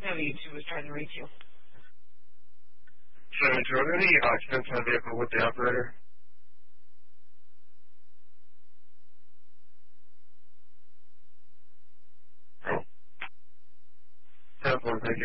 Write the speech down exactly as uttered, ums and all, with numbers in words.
W two was trying to reach you. seven two, are there any occupants in the vehicle with the operator? ten four, thank you.